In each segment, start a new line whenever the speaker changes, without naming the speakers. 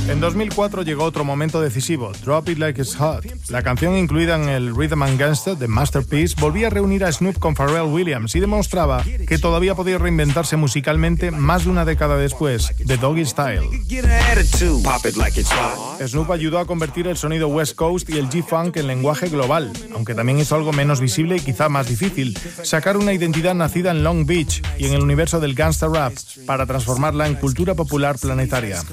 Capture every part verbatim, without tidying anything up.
En dos mil cuatro llegó otro momento decisivo, Drop It Like It's Hot. La canción incluida en el Rhythm and Gangsta de Masterpiece volvía a reunir a Snoop con Pharrell Williams y demostraba que todavía podía reinventarse musicalmente más de una década después, de Doggy Style. Snoop ayudó a convertir el sonido West Coast y el G-Funk en lenguaje global, aunque también hizo algo menos visible y quizá más difícil, sacar una identidad nacida en Long Beach y en el universo del gangsta rap para transformarla en cultura popular planetaria.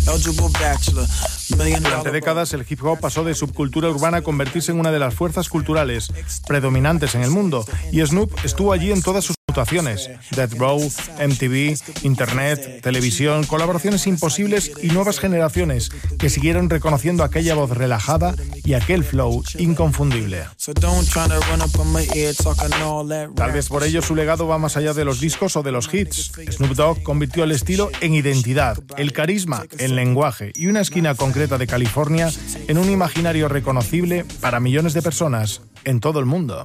Durante décadas el hip hop pasó de subcultura urbana a convertirse en una de las fuerzas culturales predominantes en el mundo, y Snoop estuvo allí en todas sus mutaciones: Death Row, M T V, Internet, televisión, colaboraciones imposibles y nuevas generaciones que siguieron reconociendo aquella voz relajada y aquel flow inconfundible. Tal vez por ello su legado va más allá de los discos o de los hits. Snoop Dogg convirtió el estilo en identidad, el carisma en lenguaje y una esquina concreta de California en un imaginario reconocible para millones de personas en todo el mundo.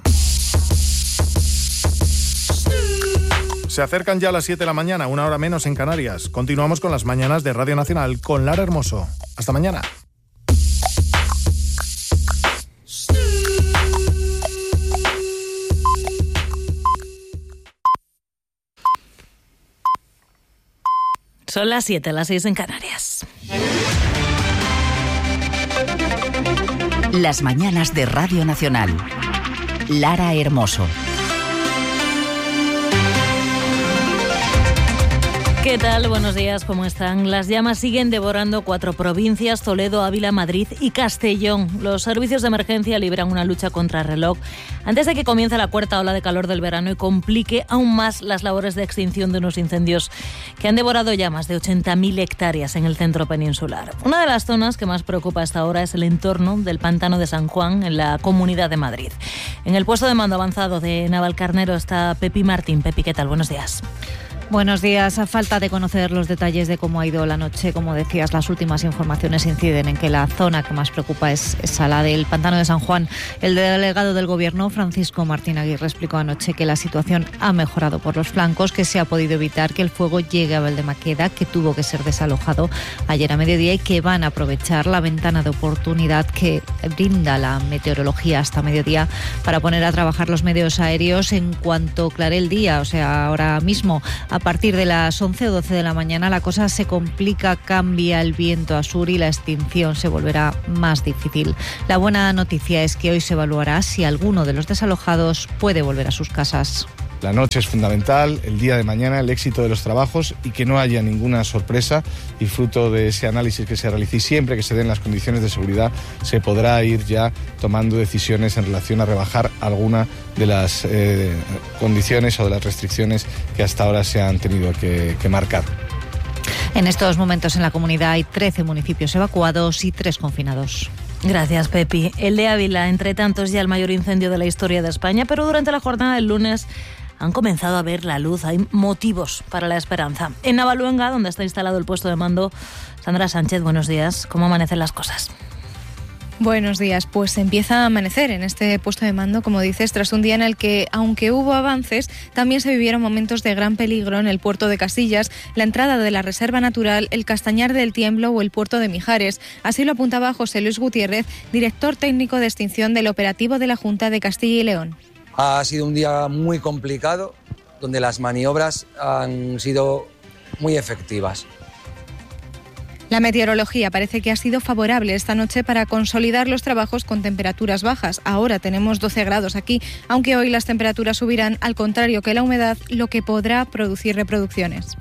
Se acercan ya a las siete de la mañana, una hora menos en Canarias. Continuamos con las mañanas de Radio Nacional con Lara Hermoso. Hasta mañana.
Son las siete, las seis en Canarias.
Las mañanas de Radio Nacional. Lara Hermoso.
¿Qué tal? Buenos días, ¿cómo están? Las llamas siguen devorando cuatro provincias: Toledo, Ávila, Madrid y Castellón. Los servicios de emergencia libran una lucha contra reloj antes de que comience la cuarta ola de calor del verano y complique aún más las labores de extinción de unos incendios que han devorado ya más de ochenta mil hectáreas en el centro peninsular. Una de las zonas que más preocupa hasta ahora es el entorno del pantano de San Juan, en la Comunidad de Madrid. En el puesto de mando avanzado de Navalcarnero está Pepi Martín. Pepi, ¿qué tal? Buenos días.
Buenos días. A falta de conocer los detalles de cómo ha ido la noche, como decías, las últimas informaciones inciden en que la zona que más preocupa es esa, la del pantano de San Juan. El delegado del Gobierno, Francisco Martín Aguirre, explicó anoche que la situación ha mejorado por los flancos, que se ha podido evitar que el fuego llegue a Valdemaqueda, que tuvo que ser desalojado ayer a mediodía, y que van a aprovechar la ventana de oportunidad que brinda la meteorología hasta mediodía para poner a trabajar los medios aéreos en cuanto clare el día, o sea, ahora mismo. A partir de las once o doce de la mañana la cosa se complica, cambia el viento a sur y la extinción se volverá más difícil. La buena noticia es que hoy se evaluará si alguno de los desalojados puede volver a sus casas.
La noche es fundamental, el día de mañana el éxito de los trabajos, y que no haya ninguna sorpresa, y fruto de ese análisis que se realice y siempre que se den las condiciones de seguridad se podrá ir ya tomando decisiones en relación a rebajar alguna de las eh, condiciones o de las restricciones que hasta ahora se han tenido que, que marcar.
En estos momentos en la comunidad hay trece municipios evacuados y tres confinados.
Gracias, Pepi. El de Ávila, entre tantos, ya el mayor incendio de la historia de España, pero durante la jornada del lunes han comenzado a ver la luz. Hay motivos para la esperanza. En Navaluenga, donde está instalado el puesto de mando, Sandra Sánchez, buenos días. ¿Cómo amanecen las cosas?
Buenos días. Pues empieza a amanecer en este puesto de mando, como dices, tras un día en el que, aunque hubo avances, también se vivieron momentos de gran peligro en el puerto de Casillas, la entrada de la Reserva Natural, el Castañar del Tiemblo o el puerto de Mijares. Así lo apuntaba José Luis Gutiérrez, director técnico de extinción del operativo de la Junta de Castilla y León.
Ha sido un día muy complicado, donde las maniobras han sido muy efectivas.
La meteorología parece que ha sido favorable esta noche para consolidar los trabajos con temperaturas bajas. Ahora tenemos doce grados aquí, aunque hoy las temperaturas subirán, al contrario que la humedad, lo que podrá producir reproducciones.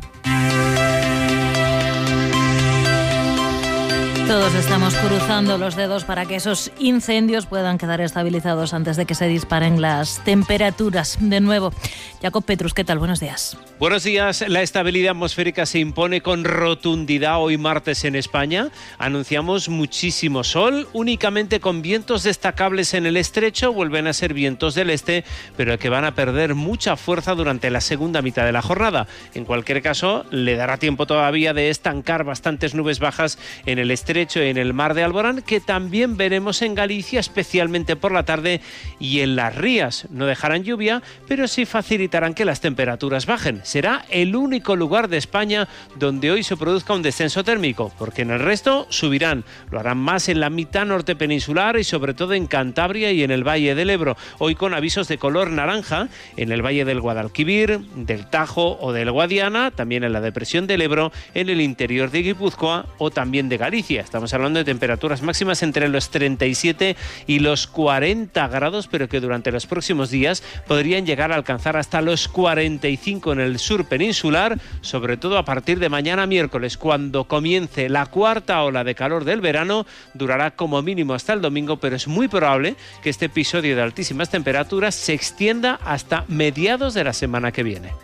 Todos estamos cruzando los dedos para que esos incendios puedan quedar estabilizados antes de que se disparen las temperaturas de nuevo. Jacob Petrus, ¿qué tal? Buenos días.
Buenos días. La estabilidad atmosférica se impone con rotundidad hoy martes en España. Anunciamos muchísimo sol, únicamente con vientos destacables en el estrecho. Vuelven a ser vientos del este, pero que van a perder mucha fuerza durante la segunda mitad de la jornada. En cualquier caso, le dará tiempo todavía de estancar bastantes nubes bajas en el estrecho estrecho y en el mar de Alborán, que también veremos en Galicia, especialmente por la tarde, y en las rías. No dejarán lluvia, pero sí facilitarán que las temperaturas bajen. Será el único lugar de España donde hoy se produzca un descenso térmico, porque en el resto subirán. Lo harán más en la mitad norte peninsular y sobre todo en Cantabria y en el Valle del Ebro. Hoy con avisos de color naranja en el Valle del Guadalquivir, del Tajo o del Guadiana, también en la depresión del Ebro, en el interior de Guipúzcoa o también de Galicia. Estamos hablando de temperaturas máximas entre los treinta y siete y los cuarenta grados, pero que durante los próximos días podrían llegar a alcanzar hasta los cuarenta y cinco en el sur peninsular, sobre todo a partir de mañana miércoles, cuando comience la cuarta ola de calor del verano. Durará como mínimo hasta el domingo, pero es muy probable que este episodio de altísimas temperaturas se extienda hasta mediados de la semana que viene.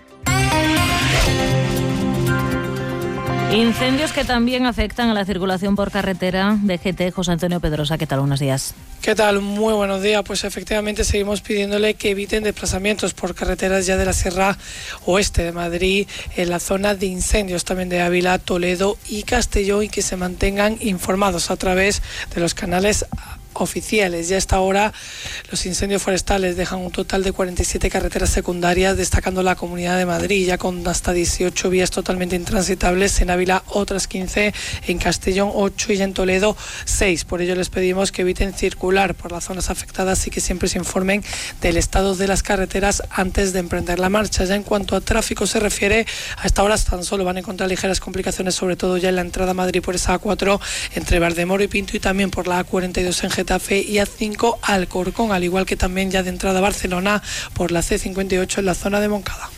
Incendios que también afectan a la circulación por carretera. D G T, José Antonio Pedrosa, ¿qué tal? Buenos días.
¿Qué tal? Muy buenos días. Pues efectivamente seguimos pidiéndole que eviten desplazamientos por carreteras ya de la Sierra Oeste de Madrid, en la zona de incendios también de Ávila, Toledo y Castellón, y que se mantengan informados a través de los canales oficiales. Ya a esta hora los incendios forestales dejan un total de cuarenta y siete carreteras secundarias, destacando la Comunidad de Madrid, ya con hasta dieciocho vías totalmente intransitables, en Ávila otras quince, en Castellón ocho y en Toledo seis. Por ello les pedimos que eviten circular por las zonas afectadas y que siempre se informen del estado de las carreteras antes de emprender la marcha. Ya en cuanto a tráfico se refiere, a esta hora tan solo van a encontrar ligeras complicaciones, sobre todo ya en la entrada a Madrid por esa A cuatro entre Valdemoro y Pinto, y también por la A cuarenta y dos en Getafe y A cinco Alcorcón, al igual que también ya de entrada a Barcelona por la C cincuenta y ocho en la zona de Moncada.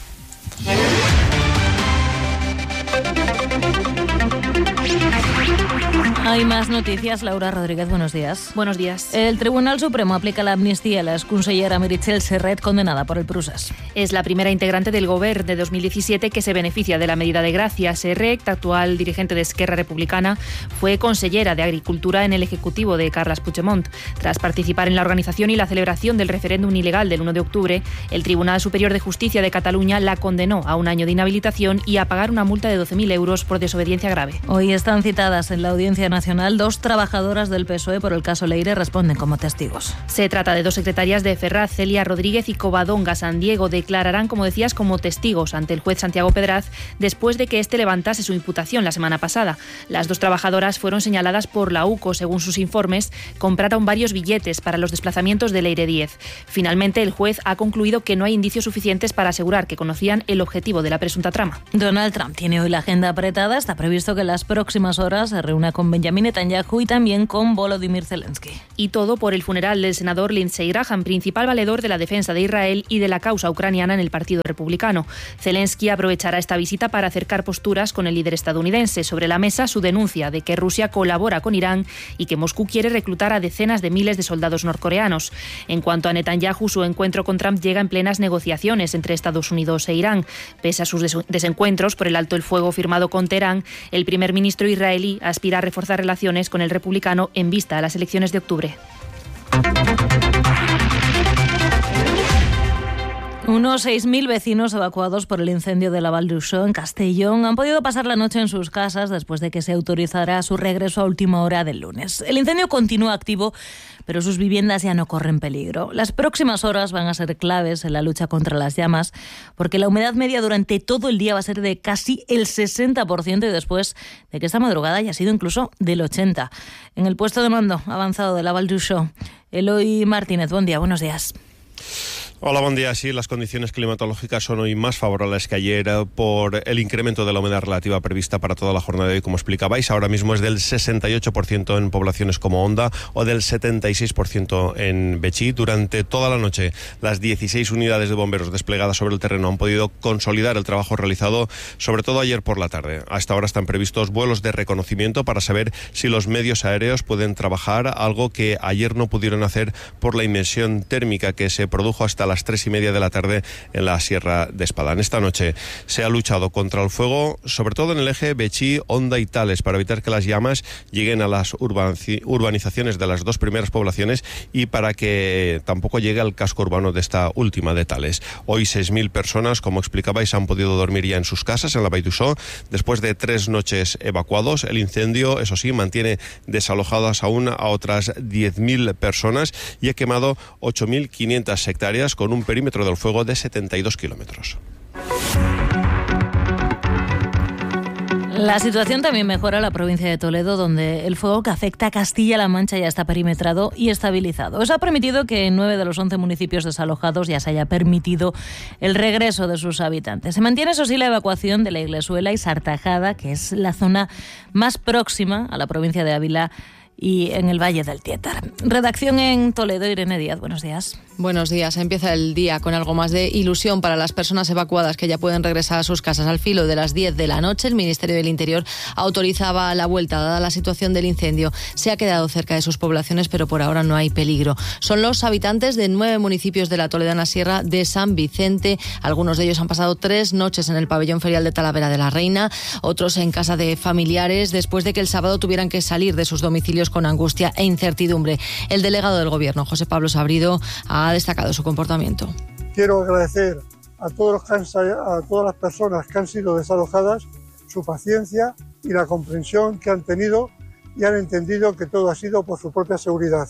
Hay más noticias. Laura Rodríguez, buenos días.
Buenos días.
El Tribunal Supremo aplica la amnistía a la exconsellera Meritxell Serret, condenada por el Prusés.
Es la primera integrante del Govern de dos mil diecisiete que se beneficia de la medida de gracia. Serret, actual dirigente de Esquerra Republicana, fue consellera de Agricultura en el Ejecutivo de Carles Puigdemont. Tras participar en la organización y la celebración del referéndum ilegal del uno de octubre, el Tribunal Superior de Justicia de Cataluña la condenó a un año de inhabilitación y a pagar una multa de doce mil euros por desobediencia grave.
Hoy están citadas en la Audiencia Nacional dos trabajadoras del P S O E por el caso Leire. Responden como testigos.
Se trata de dos secretarias de Ferraz, Celia Rodríguez y Covadonga San Diego. Declararán, como decías, como testigos ante el juez Santiago Pedraz después de que éste levantase su imputación la semana pasada. Las dos trabajadoras fueron señaladas por la U C O, según sus informes, compraron varios billetes para los desplazamientos de Leire Díez. Finalmente, el juez ha concluido que no hay indicios suficientes para asegurar que conocían el objetivo de la presunta trama.
Donald Trump tiene hoy la agenda apretada. Está previsto que en las próximas horas se reúna con Benjamin Netanyahu y también con Volodymyr Zelensky.
Y todo por el funeral del senador Lindsey Graham, principal valedor de la defensa de Israel y de la causa ucraniana en el Partido Republicano. Zelensky aprovechará esta visita para acercar posturas con el líder estadounidense. Sobre la mesa, su denuncia de que Rusia colabora con Irán y que Moscú quiere reclutar a decenas de miles de soldados norcoreanos. En cuanto a Netanyahu, su encuentro con Trump llega en plenas negociaciones entre Estados Unidos e Irán. Pese a sus des- desencuentros por el alto el fuego firmado con Teherán, el primer ministro israelí aspira a reforzar relaciones con el republicano en vista a las elecciones de octubre.
Unos seis mil vecinos evacuados por el incendio de la Val d'Uixó en Castellón han podido pasar la noche en sus casas después de que se autorizara su regreso a última hora del lunes. El incendio continúa activo, pero sus viviendas ya no corren peligro. Las próximas horas van a ser claves en la lucha contra las llamas, porque la humedad media durante todo el día va a ser de casi el sesenta por ciento y después de que esta madrugada haya sido incluso del ochenta por ciento. En el puesto de mando avanzado de la Val d'Uixó, Eloy Martínez, buen día, buenos días.
Hola, buen día. Sí, las condiciones climatológicas son hoy más favorables que ayer por el incremento de la humedad relativa prevista para toda la jornada de hoy, como explicabais. Ahora mismo es del sesenta y ocho por ciento en poblaciones como Onda o del setenta y seis por ciento en Betxí. Durante toda la noche, las dieciséis unidades de bomberos desplegadas sobre el terreno han podido consolidar el trabajo realizado, sobre todo ayer por la tarde. Hasta ahora están previstos vuelos de reconocimiento para saber si los medios aéreos pueden trabajar, algo que ayer no pudieron hacer por la inmersión térmica que se produjo hasta las tres y media de la tarde en la Sierra de Espadán. Esta noche se ha luchado contra el fuego, sobre todo en el eje Betxí, Honda y Tales, para evitar que las llamas lleguen a las urbanizaciones de las dos primeras poblaciones y para que tampoco llegue al casco urbano de esta última de Tales. Hoy seis mil personas, como explicabais, han podido dormir ya en sus casas en la Vall d'Uixó después de tres noches evacuados. El incendio, eso sí, mantiene desalojadas aún a otras diez mil personas y ha quemado ocho mil quinientas hectáreas con un perímetro del fuego de setenta y dos kilómetros.
La situación también mejora en la provincia de Toledo, donde el fuego que afecta a Castilla-La Mancha ya está perimetrado y estabilizado. Eso ha permitido que en nueve de los once municipios desalojados ya se haya permitido el regreso de sus habitantes. Se mantiene, eso sí, la evacuación de la Iglesuela y Sartajada, que es la zona más próxima a la provincia de Ávila y en el Valle del Tietar. Redacción en Toledo, Irene Díaz, buenos días.
Buenos días. Empieza el día con algo más de ilusión para las personas evacuadas que ya pueden regresar a sus casas. Al filo de las diez de la noche, el Ministerio del Interior autorizaba la vuelta, dada la situación del incendio. Se ha quedado cerca de sus poblaciones, pero por ahora no hay peligro. Son los habitantes de nueve municipios de la Toledana Sierra de San Vicente. Algunos de ellos han pasado tres noches en el pabellón ferial de Talavera de la Reina, otros en casa de familiares, después de que el sábado tuvieran que salir de sus domicilios con angustia e incertidumbre. El delegado del Gobierno, José Pablo Sabrido, ha destacado su comportamiento.
Quiero agradecer a, todos los que han, a todas las personas que han sido desalojadas su paciencia y la comprensión que han tenido y han entendido que todo ha sido por su propia seguridad.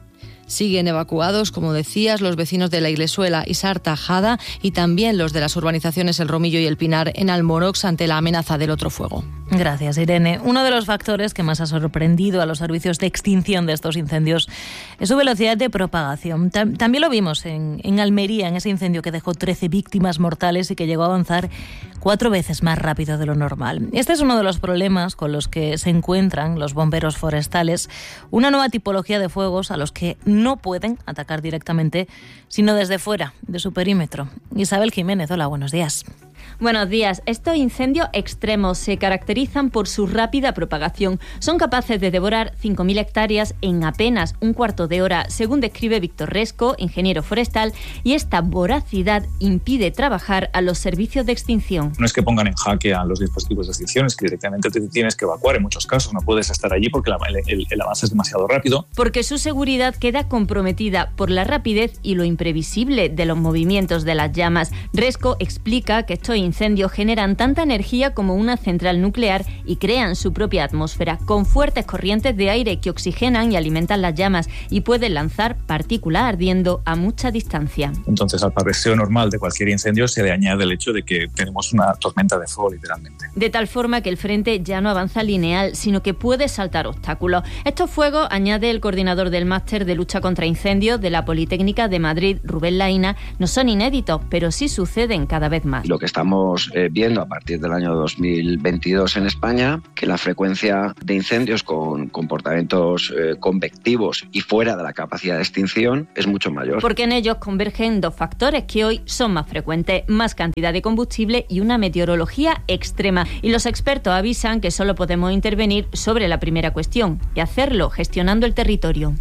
Siguen evacuados, como decías, los vecinos de la Iglesuela y Sartajada y también los de las urbanizaciones El Romillo y El Pinar en Almorox ante la amenaza del otro fuego.
Gracias, Irene. Uno de los factores que más ha sorprendido a los servicios de extinción de estos incendios es su velocidad de propagación. Tam- también lo vimos en, en Almería, en ese incendio que dejó trece víctimas mortales y que llegó a avanzar cuatro veces más rápido de lo normal. Este es uno de los problemas con los que se encuentran los bomberos forestales, una nueva tipología de fuegos a los que no pueden atacar directamente, sino desde fuera de su perímetro. Isabel Jiménez, hola, buenos días.
Buenos días. Estos incendios extremos se caracterizan por su rápida propagación. Son capaces de devorar cinco mil hectáreas en apenas un cuarto de hora, según describe Víctor Resco, ingeniero forestal, y esta voracidad impide trabajar a los servicios de extinción.
No es que pongan en jaque a los dispositivos de extinción, es que directamente te tienes que evacuar en muchos casos. No puedes estar allí porque la, el, el avance es demasiado rápido.
Porque su seguridad queda comprometida por la rapidez y lo imprevisible de los movimientos de las llamas. Resco explica que estos incendios generan tanta energía como una central nuclear y crean su propia atmósfera, con fuertes corrientes de aire que oxigenan y alimentan las llamas y pueden lanzar partículas ardiendo a mucha distancia.
Entonces, al parresteo normal de cualquier incendio se le añade el hecho de que tenemos una tormenta de fuego, literalmente.
De tal forma que el frente ya no avanza lineal, sino que puede saltar obstáculos. Estos fuegos, añade el coordinador del máster de lucha contra incendios de la Politécnica de Madrid, Rubén Laína, no son inéditos, pero sí suceden cada vez más.
Lo que estamos eh, viendo a partir del año dos mil veintidós en España, que la frecuencia de incendios con comportamientos eh, convectivos y fuera de la capacidad de extinción es mucho mayor.
Porque en ellos convergen dos factores que hoy son más frecuentes: más cantidad de combustible y una meteorología extrema. Y los expertos avisan que solo podemos intervenir sobre la primera cuestión y hacerlo gestionando el territorio.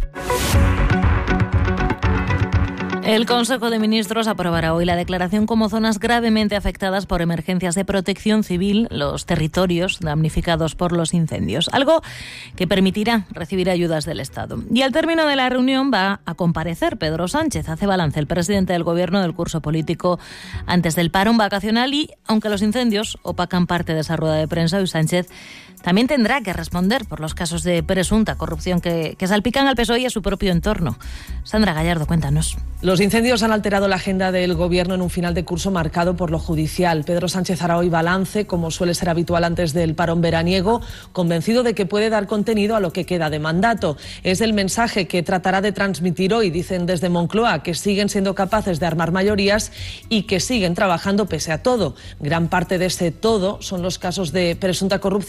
El Consejo de Ministros aprobará hoy la declaración como zonas gravemente afectadas por emergencias de protección civil los territorios damnificados por los incendios, algo que permitirá recibir ayudas del Estado. Y al término de la reunión va a comparecer Pedro Sánchez. Hace balance el presidente del Gobierno del curso político antes del parón vacacional y, aunque los incendios opacan parte de esa rueda de prensa, hoy Sánchez también tendrá que responder por los casos de presunta corrupción que, que salpican al P S O E y a su propio entorno. Sandra Gallardo, cuéntanos.
Los incendios han alterado la agenda del Gobierno en un final de curso marcado por lo judicial. Pedro Sánchez hará hoy balance, como suele ser habitual antes del parón veraniego, convencido de que puede dar contenido a lo que queda de mandato. Es el mensaje que tratará de transmitir hoy. Dicen desde Moncloa que siguen siendo capaces de armar mayorías y que siguen trabajando pese a todo. Gran parte de ese todo son los casos de presunta corrupción que de una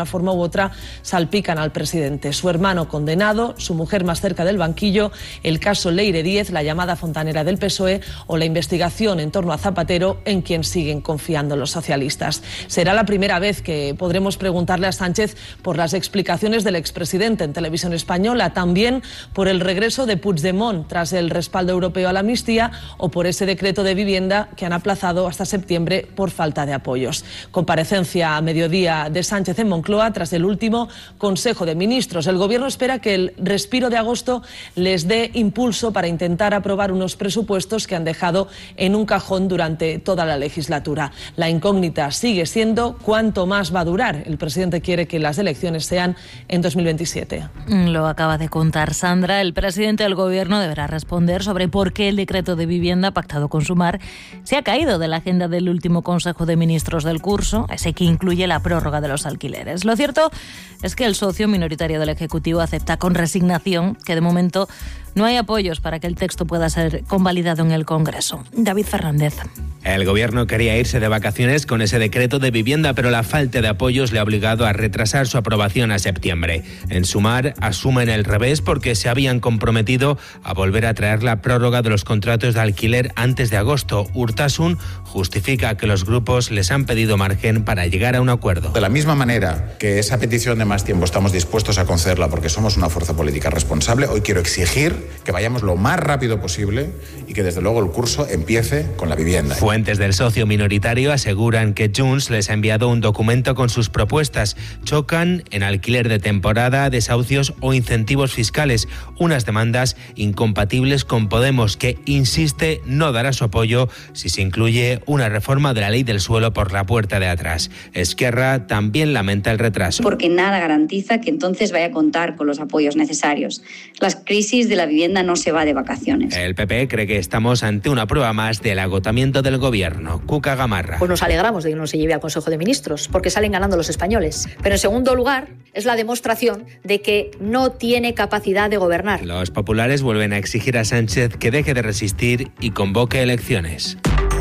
una forma u otra salpican al presidente. Su hermano condenado, su mujer más cerca del banquillo, el caso Leire Díez, la llamada fontanera del P S O E o la investigación en torno a Zapatero, en quien siguen confiando los socialistas. Será la primera vez que podremos preguntarle a Sánchez por las explicaciones del expresidente en televisión española, también por el regreso de Puigdemont tras el respaldo europeo a la amnistía o por ese decreto de vivienda que han aplazado hasta septiembre por falta de apoyos. Comparecencia a mediodía de Sánchez en Moncloa tras el último Consejo de Ministros. El Gobierno espera que el respiro de agosto les dé impulso para intentar aprobar unos presupuestos que han dejado en un cajón durante toda la legislatura. La incógnita sigue siendo cuánto más va a durar. El presidente quiere que las elecciones sean en dos mil veintisiete.
Lo acaba de contar Sandra. El presidente del Gobierno deberá responder sobre por qué el decreto de vivienda pactado con Sumar se ha caído de la agenda del último Consejo de Ministros del curso, ese que incluye la prórroga de los alquileres. Lo cierto es que el socio minoritario del Ejecutivo acepta con resignación que de momento no hay apoyos para que el texto pueda ser convalidado en el Congreso. David Fernández.
El Gobierno quería irse de vacaciones con ese decreto de vivienda, pero la falta de apoyos le ha obligado a retrasar su aprobación a septiembre. En Sumar asumen el revés porque se habían comprometido a volver a traer la prórroga de los contratos de alquiler antes de agosto. Urtasun justifica que los grupos les han pedido margen para llegar a un acuerdo.
De la misma manera que esa petición de más tiempo estamos dispuestos a concederla porque somos una fuerza política responsable, hoy quiero exigir que vayamos lo más rápido posible y que desde luego el curso empiece con la vivienda.
Fuentes del socio minoritario aseguran que Junts les ha enviado un documento con sus propuestas. Chocan en alquiler de temporada, desahucios o incentivos fiscales, unas demandas incompatibles con Podemos, que insiste no dará su apoyo si se incluye una reforma de la ley del suelo por la puerta de atrás. Esquerra también lamenta el retraso.
Porque nada garantiza que entonces vaya a contar con los apoyos necesarios. La crisis de la vivienda no se va de vacaciones.
El P P cree que estamos ante una prueba más del agotamiento del Gobierno. Cuca Gamarra.
Pues nos alegramos de que no se lleve al Consejo de Ministros, porque salen ganando los españoles. Pero en segundo lugar, es la demostración de que no tiene capacidad de gobernar.
Los populares vuelven a exigir a Sánchez que deje de resistir y convoque elecciones.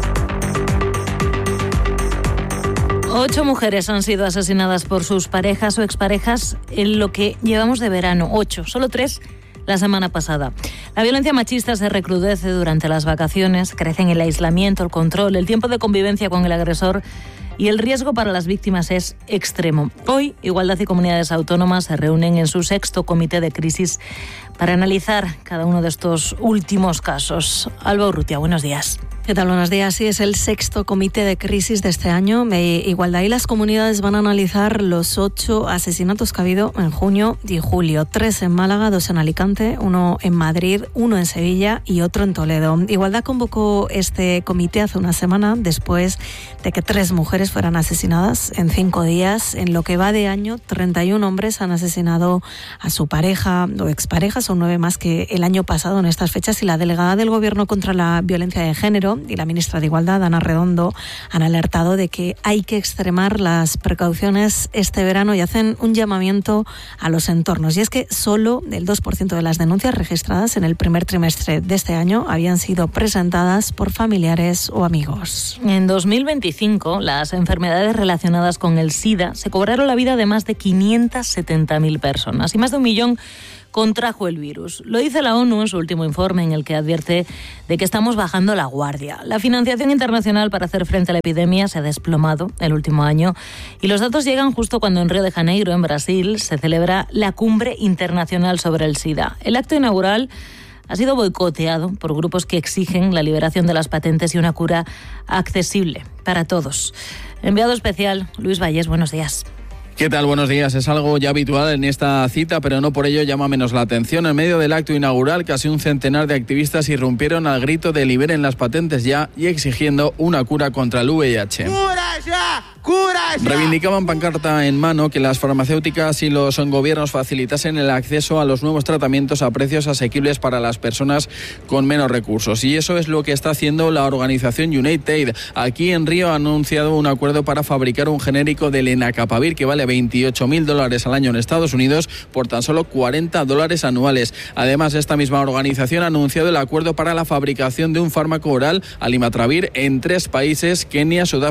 Ocho mujeres han sido asesinadas por sus parejas o exparejas en lo que llevamos de verano. Ocho, solo tres la semana pasada. La violencia machista se recrudece durante las vacaciones, crecen el aislamiento, el control, el tiempo de convivencia con el agresor y el riesgo para las víctimas es extremo. Hoy, Igualdad y Comunidades Autónomas se reúnen en su sexto comité de crisis para analizar cada uno de estos últimos casos. Alba Urrutia, buenos días.
¿Qué tal? Buenos días. Sí, es el sexto comité de crisis de este año. Igualdad y las comunidades van a analizar los ocho asesinatos que ha habido en junio y julio. Tres en Málaga, dos en Alicante, uno en Madrid, uno en Sevilla y otro en Toledo. Igualdad convocó este comité hace una semana después de que tres mujeres fueran asesinadas en cinco días. En lo que va de año, treinta y un hombres han asesinado a su pareja o expareja. Son nueve más que el año pasado en estas fechas. Y la delegada del Gobierno contra la violencia de género y la ministra de Igualdad, Ana Redondo, han alertado de que hay que extremar las precauciones este verano y hacen un llamamiento a los entornos. Y es que solo el dos por ciento de las denuncias registradas en el primer trimestre de este año habían sido presentadas por familiares o amigos.
En dos mil veinticinco, las enfermedades relacionadas con el SIDA se cobraron la vida de más de quinientas setenta mil personas y más de un millón contrajo el virus. Lo dice la ONU en su último informe, en el que advierte de que estamos bajando la guardia. La financiación internacional para hacer frente a la epidemia se ha desplomado el último año y los datos llegan justo cuando en Río de Janeiro, en Brasil, se celebra la Cumbre Internacional sobre el SIDA. El acto inaugural ha sido boicoteado por grupos que exigen la liberación de las patentes y una cura accesible para todos. Enviado especial, Luis Valles, buenos días.
¿Qué tal? Buenos días. Es algo ya habitual en esta cita, pero no por ello llama menos la atención. En medio del acto inaugural, casi un centenar de activistas irrumpieron al grito de liberen las patentes ya y exigiendo una cura contra el V I H.
¡Cura ya! ¡Cura ya!
Reivindicaban pancarta en mano que las farmacéuticas y los gobiernos facilitasen el acceso a los nuevos tratamientos a precios asequibles para las personas con menos recursos. Y eso es lo que está haciendo la organización United. Aquí en Río ha anunciado un acuerdo para fabricar un genérico del Lenacapavir que vale veintiocho mil dólares al año en Estados Unidos por tan solo cuarenta dólares anuales. Además, esta misma organización ha anunciado el acuerdo para la fabricación de un fármaco oral, Alimatravir, en tres países, Kenia, Sudáfrica y Uganda.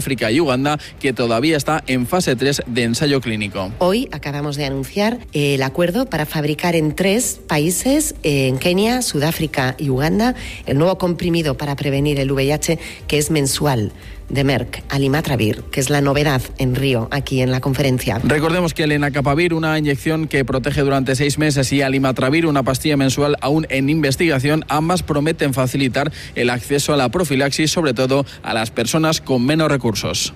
Uganda, que todavía está en fase tres de ensayo clínico.
Hoy acabamos de anunciar el acuerdo para fabricar en tres países, en Kenia, Sudáfrica y Uganda, el nuevo comprimido para prevenir el V I H, que es mensual, de Merck, Alimatravir, que es la novedad en Río, aquí en la conferencia.
Recordemos que el Lenacapavir, una inyección que protege durante seis meses, y Alimatravir, una pastilla mensual aún en investigación, ambas prometen facilitar el acceso a la profilaxis, sobre todo a las personas con menos recursos.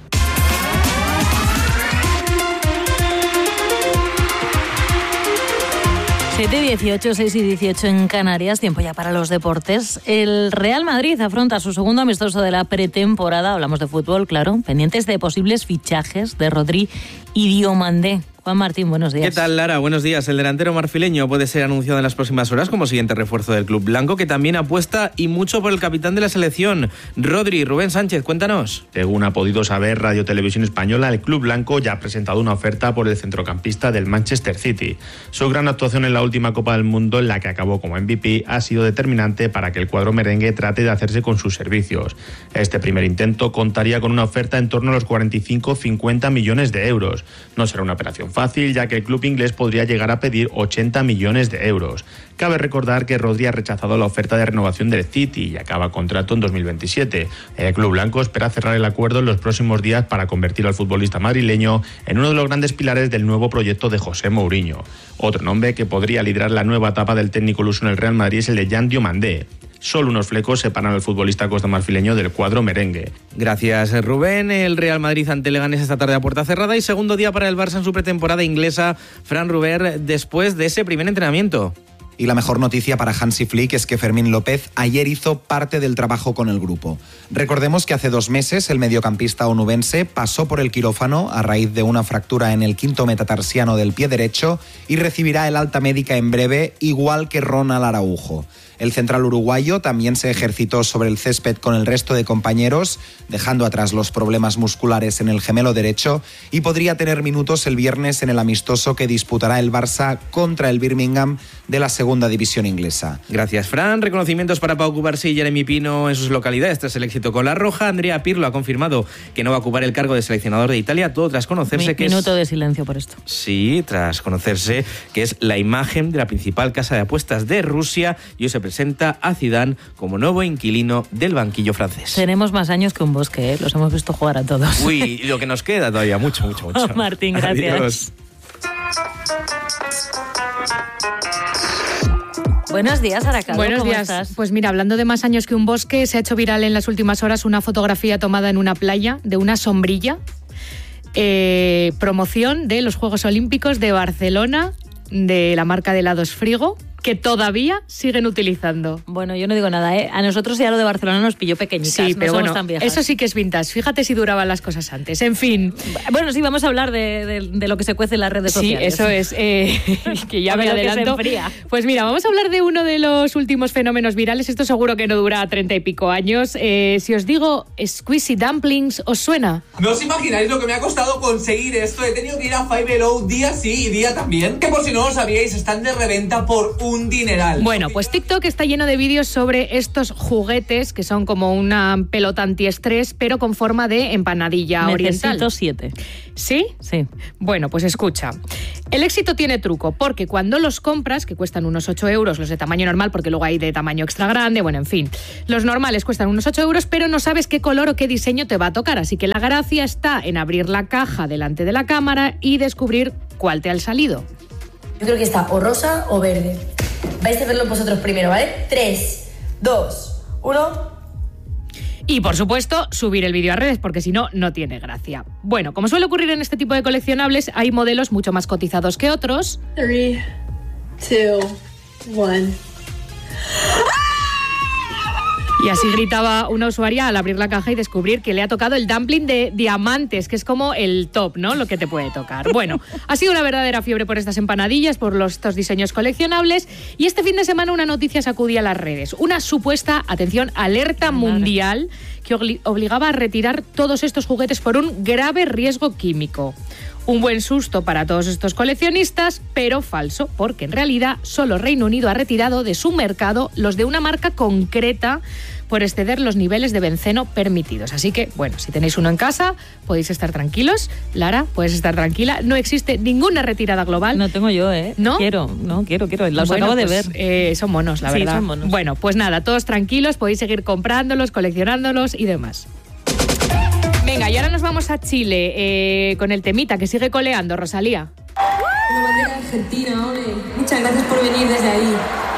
siete y dieciocho, seis y dieciocho en Canarias, tiempo ya para los deportes. El Real Madrid afronta su segundo amistoso de la pretemporada, hablamos de fútbol, claro, pendientes de posibles fichajes de Rodri y Diomandé. Juan Martín, buenos días.
¿Qué tal, Lara? Buenos días. El delantero marfileño puede ser anunciado en las próximas horas como siguiente refuerzo del club blanco, que también apuesta y mucho por el capitán de la selección, Rodri. Rubén Sánchez, cuéntanos.
Según ha podido saber Radio Televisión Española, el club blanco ya ha presentado una oferta por el centrocampista del Manchester City. Su gran actuación en la última Copa del Mundo, en la que acabó como M V P, ha sido determinante para que el cuadro merengue trate de hacerse con sus servicios. Este primer intento contaría con una oferta en torno a los cuarenta y cinco a cincuenta millones de euros. No será una operación fácil, ya que el club inglés podría llegar a pedir ochenta millones de euros. Cabe recordar que Rodri ha rechazado la oferta de renovación del City y acaba contrato en dos mil veintisiete. El club blanco espera cerrar el acuerdo en los próximos días para convertir al futbolista madrileño en uno de los grandes pilares del nuevo proyecto de José Mourinho. Otro nombre que podría liderar la nueva etapa del técnico luso en el Real Madrid es el de Jan Diomandé. Solo unos flecos separan al futbolista costamarfileño del cuadro merengue.
Gracias, Rubén. El Real Madrid ante Leganés esta tarde a puerta cerrada y segundo día para el Barça en su pretemporada inglesa. Fran Ruber, después de ese primer entrenamiento.
Y la mejor noticia para Hansi Flick es que Fermín López ayer hizo parte del trabajo con el grupo. Recordemos que hace dos meses el mediocampista onubense pasó por el quirófano a raíz de una fractura en el quinto metatarsiano del pie derecho y recibirá el alta médica en breve, igual que Ronald Araujo. El central uruguayo también se ejercitó sobre el césped con el resto de compañeros, dejando atrás los problemas musculares en el gemelo derecho, y podría tener minutos el viernes en el amistoso que disputará el Barça contra el Birmingham de la segunda división inglesa.
Gracias, Fran. Reconocimientos para Pau Cubarsí y Jeremy Pino en sus localidades tras el éxito con la Roja. Andrea Pirlo ha confirmado que no va a ocupar el cargo de seleccionador de Italia, todo tras conocerse
Mi,
que
minuto
es...
de silencio por esto.
Sí, tras conocerse que es la imagen de la principal casa de apuestas de Rusia, y hoy se presenta a Zidane como nuevo inquilino del banquillo francés.
Tenemos más años que un bosque, ¿eh? Los hemos visto jugar a todos.
Uy, lo que nos queda todavía, mucho, mucho, mucho.
Martín, gracias.
Adiós.
Buenos días, Aracalo.
Buenos
¿Cómo
días.
estás?
Pues mira, hablando de más años que un bosque, se ha hecho viral en las últimas horas una fotografía tomada en una playa de una sombrilla. Eh, promoción de los Juegos Olímpicos de Barcelona, de la marca de helados Frigo, que todavía siguen utilizando.
Bueno, yo no digo nada, ¿eh? A nosotros ya lo de Barcelona nos pilló pequeñitas.
Sí,
no
pero
somos
bueno,
tan viejas.
eso sí que es vintage. Fíjate si duraban las cosas antes. En fin.
Bueno, sí, vamos a hablar de, de, de lo que se cuece en las redes
Sí,
sociales.
eso es. Eh, que ya me adelanto. Pues mira, vamos a hablar de uno de los últimos fenómenos virales. Esto seguro que no dura treinta y pico años. Eh, si os digo Squeezy Dumplings, ¿os suena?
No os imagináis lo que me ha costado conseguir esto. He tenido que ir a Five Below día sí y día también. Que por si no lo sabíais, están de reventa por un dineral.
Bueno, pues TikTok está lleno de vídeos sobre estos juguetes que son como una pelota antiestrés, pero con forma de empanadilla oriental.
Necesito siete.
¿Sí?
Sí.
Bueno, pues escucha. El éxito tiene truco, porque cuando los compras, que cuestan unos ocho euros, los de tamaño normal, porque luego hay de tamaño extra grande, bueno, en fin. Los normales cuestan unos ocho euros, pero no sabes qué color o qué diseño te va a tocar. Así que la gracia está en abrir la caja delante de la cámara y descubrir cuál te ha salido.
Yo creo que está o rosa o verde. Vais a verlo vosotros primero, ¿vale? tres, dos, uno...
Y, por supuesto, subir el vídeo a redes, porque si no, no tiene gracia. Bueno, como suele ocurrir en este tipo de coleccionables, hay modelos mucho más cotizados que otros.
tres, dos, uno...
Y así gritaba una usuaria al abrir la caja y descubrir que le ha tocado el dumpling de diamantes, que es como el top, ¿no? Lo que te puede tocar. Bueno, ha sido una verdadera fiebre por estas empanadillas, por los, estos diseños coleccionables, y este fin de semana una noticia sacudía las redes. Una supuesta, atención, alerta mundial que obligaba a retirar todos estos juguetes por un grave riesgo químico. Un buen susto para todos estos coleccionistas, pero falso, porque en realidad solo Reino Unido ha retirado de su mercado los de una marca concreta por exceder los niveles de benceno permitidos. Así que, bueno, si tenéis uno en casa, podéis estar tranquilos. Lara, puedes estar tranquila. No existe ninguna retirada global.
No tengo yo, ¿eh?
¿No?
Quiero, no, quiero, quiero. Los
bueno,
acabo de
pues,
ver.
Eh, son monos, la
sí,
verdad.
Son monos.
Bueno, pues nada, todos tranquilos, podéis seguir comprándolos, coleccionándolos y demás. Venga, y ahora nos vamos a Chile eh, con el temita que sigue coleando, Rosalía.
Una bandera argentina, ole. Muchas gracias por venir desde ahí.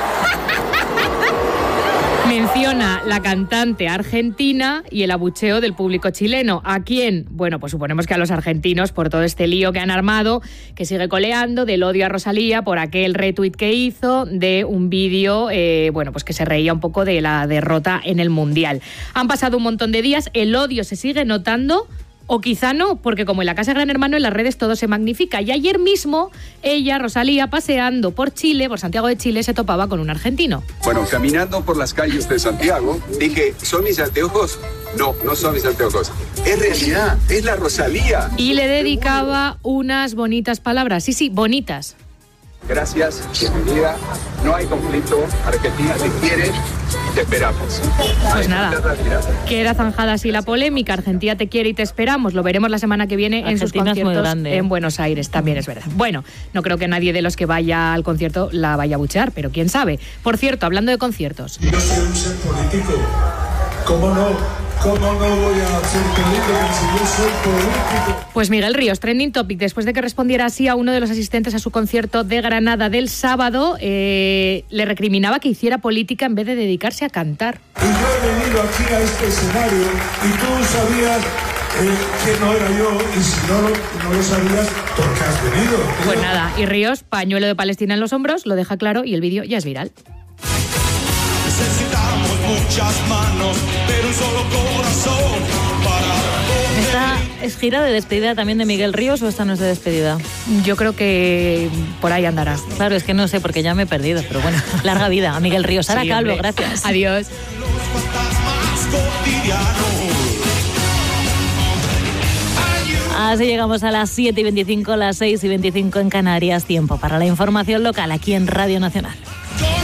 Menciona la cantante argentina y el abucheo del público chileno. ¿A quién? Bueno, pues suponemos que a los argentinos por todo este lío que han armado, que sigue coleando del odio a Rosalía por aquel retweet que hizo de un vídeo, eh, bueno, pues que se reía un poco de la derrota en el Mundial. Han pasado un montón de días, el odio se sigue notando. O quizá no, porque como en la casa Gran Hermano en las redes todo se magnifica. Y ayer mismo ella, Rosalía, paseando por Chile, por Santiago de Chile, se topaba con un argentino.
Bueno, caminando por las calles de Santiago, dije, ¿son mis anteojos? No, no son mis anteojos. Es realidad, es la Rosalía.
Y le dedicaba unas bonitas palabras. Sí, sí, bonitas.
Gracias, bienvenida. No hay conflicto. Argentina te quiere y te esperamos.
Pues nada, queda zanjada así la polémica. Argentina te quiere y te esperamos. Lo veremos la semana que viene Argentina en sus conciertos grande, ¿eh? En Buenos Aires, también es verdad. Bueno, no creo que nadie de los que vaya al concierto la vaya a buchear, pero quién sabe. Por cierto, hablando de conciertos.
Yo soy un ser político. ¿Cómo no? ¿Cómo no voy a ser político si yo soy político?
Pues Miguel Ríos, trending topic, después de que respondiera así a uno de los asistentes a su concierto de Granada del sábado, eh, le recriminaba que hiciera política en vez de dedicarse a cantar.
Y yo he venido aquí a este escenario y tú sabías eh, que no era yo, y si no, no lo sabías, ¿por qué has venido?
Pues nada, y Ríos, pañuelo de Palestina en los hombros, lo deja claro y el vídeo ya es viral.
Necesitamos muchas manos, pero un solo corazón para...
¿Esta es gira de despedida también de Miguel Ríos o esta no es de despedida?
Yo creo que por ahí andará.
Claro, es que no sé porque ya me he perdido, pero bueno, larga vida a Miguel Ríos. Sara
sí,
Calvo,
hombre.
gracias.
Adiós.
Así llegamos a las siete y veinticinco, las seis y veinticinco en Canarias. Tiempo para la información local aquí en Radio Nacional.